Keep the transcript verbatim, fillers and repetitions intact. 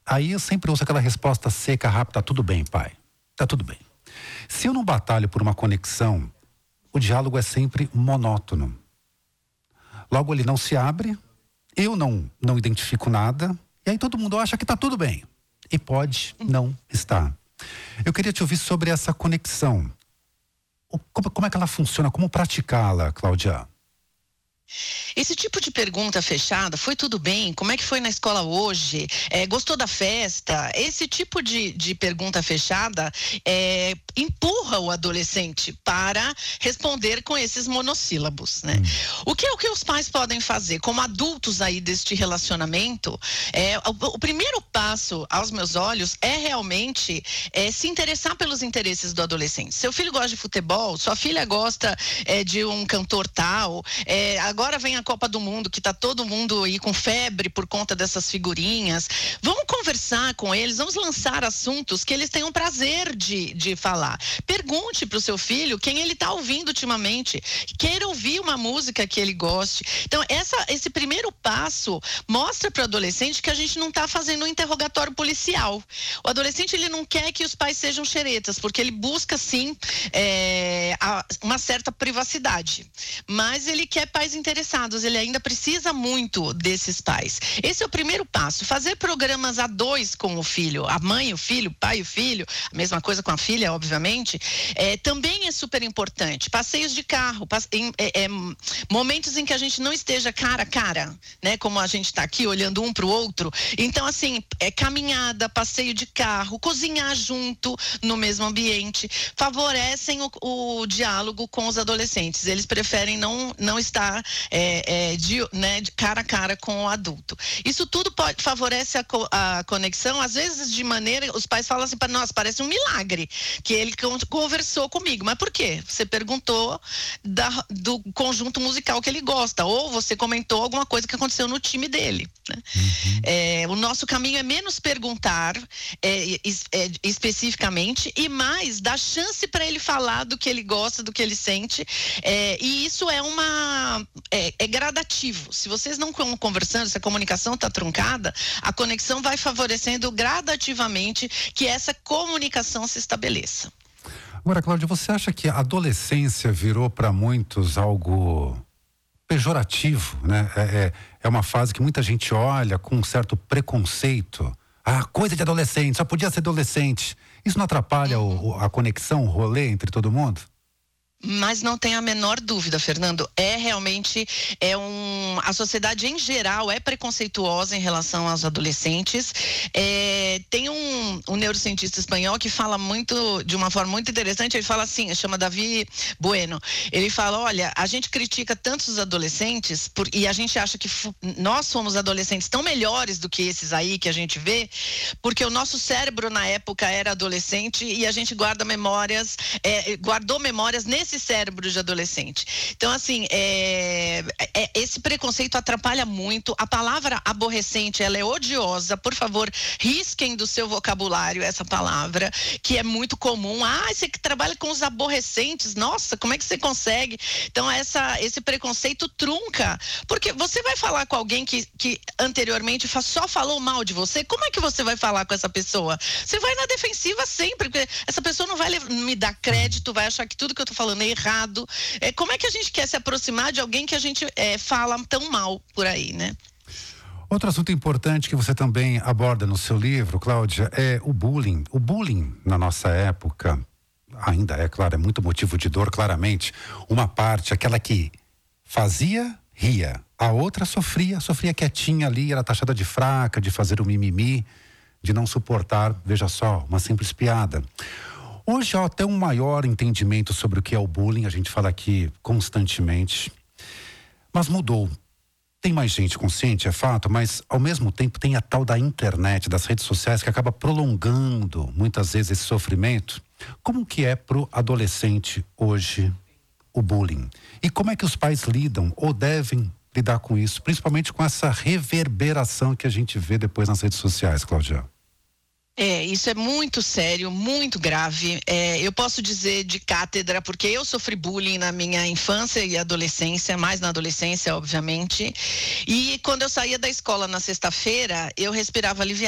Aí eu sempre ouço aquela resposta seca, rápida: tá tudo bem, pai, tá tudo bem. Se eu não batalho por uma conexão, o diálogo é sempre monótono. Logo ele não se abre, eu não, não identifico nada, e aí todo mundo acha que tá tudo bem. E pode não estar. Eu queria te ouvir sobre essa conexão. Como, como é que ela funciona? Como praticá-la, Cláudia? Esse tipo de pergunta fechada, foi tudo bem? Como é que foi na escola hoje? É, gostou da festa? Esse tipo de, de pergunta fechada é, empurra o adolescente para responder com esses monossílabos, né? Hum. O que é o que os pais podem fazer? Como adultos aí deste relacionamento, é, o, o primeiro passo, aos meus olhos, é realmente é, se interessar pelos interesses do adolescente. Seu filho gosta de futebol, sua filha gosta é, de um cantor tal, é, agora vem a Copa do Mundo, que tá todo mundo aí com febre por conta dessas figurinhas. Vamos conversar com eles, vamos lançar assuntos que eles tenham prazer de, de falar. Pergunte pro seu filho quem ele tá ouvindo ultimamente. Queira ouvir uma música que ele goste. Então, essa, esse primeiro passo mostra pro adolescente que a gente não tá fazendo um interrogatório policial. O adolescente, ele não quer que os pais sejam xeretas, porque ele busca, sim, é, a, uma certa privacidade. Mas ele quer pais interessados, ele ainda precisa muito desses pais. Esse é o primeiro passo, fazer programas a dois com o filho, a mãe, o filho, o pai e o filho, a mesma coisa com a filha, obviamente, é, também é super importante. Passeios de carro, passe, é, é, momentos em que a gente não esteja cara a cara, né, como a gente está aqui olhando um para o outro. Então, assim, é caminhada, passeio de carro, cozinhar junto no mesmo ambiente, favorecem o, o diálogo com os adolescentes. Eles preferem não, não estar É, é, de, né, de cara a cara com o adulto. Isso tudo pode, favorece a, co, a conexão, às vezes de maneira, os pais falam assim para nós, parece um milagre que ele conversou comigo, mas por quê? Você perguntou da, do conjunto musical que ele gosta, ou você comentou alguma coisa que aconteceu no time dele, né? Uhum. É, o nosso caminho é menos perguntar é, é, especificamente e mais dar chance para ele falar do que ele gosta, do que ele sente, é, e isso é uma É, é gradativo. Se vocês não estão conversando, se a comunicação está truncada, a conexão vai favorecendo gradativamente que essa comunicação se estabeleça. Agora, Cláudia, você acha que a adolescência virou para muitos algo pejorativo, né? É, é, é uma fase que muita gente olha com um certo preconceito. Ah, coisa de adolescente, só podia ser adolescente. Isso não atrapalha uhum. o, a conexão, o rolê entre todo mundo? Mas não tem a menor dúvida, Fernando, é realmente, é um, a sociedade em geral é preconceituosa em relação aos adolescentes. É, tem um, um neurocientista espanhol que fala muito, de uma forma muito interessante, ele fala assim, chama Davi Bueno, ele fala, olha, a gente critica tantos os adolescentes por, e a gente acha que f- nós somos adolescentes tão melhores do que esses aí que a gente vê, porque o nosso cérebro na época era adolescente e a gente guarda memórias, é, guardou memórias nesse esse cérebro de adolescente. Então, assim, é, é, esse preconceito atrapalha muito. A palavra aborrecente, ela é odiosa. Por favor, risquem do seu vocabulário essa palavra, que é muito comum. Ah, você que trabalha com os aborrecentes, nossa, como é que você consegue? Então, essa, esse preconceito trunca. Porque você vai falar com alguém que, que anteriormente só falou mal de você, como é que você vai falar com essa pessoa? Você vai na defensiva sempre, porque essa pessoa não vai me dar crédito, vai achar que tudo que eu tô falando é errado. É, como é que a gente quer se aproximar de alguém que a gente é, fala tão mal por aí, né? Outro assunto importante que você também aborda no seu livro, Cláudia, é o bullying. O bullying na nossa época, ainda é, claro, é muito motivo de dor, claramente. Uma parte, aquela que fazia, ria. A outra sofria, sofria quietinha ali, era taxada de fraca, de fazer o mimimi, de não suportar, veja só, uma simples piada. Hoje há até um maior entendimento sobre o que é o bullying, a gente fala aqui constantemente, mas mudou. Tem mais gente consciente, é fato, mas ao mesmo tempo tem a tal da internet, das redes sociais, que acaba prolongando muitas vezes esse sofrimento. Como que é pro adolescente hoje o bullying? E como é que os pais lidam ou devem lidar com isso, principalmente com essa reverberação que a gente vê depois nas redes sociais, Cláudia? É, isso é muito sério, muito grave. É, eu posso dizer de cátedra, porque eu sofri bullying na minha infância e adolescência, mais na adolescência, obviamente. E quando eu saía da escola na sexta-feira, eu respirava aliviada.